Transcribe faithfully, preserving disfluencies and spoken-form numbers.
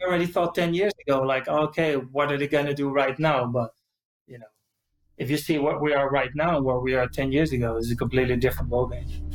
already thought ten years ago, like, okay, what are they going to do right now? But, you know, if you see what we are right now and where we are ten years ago, it's a completely different ballgame.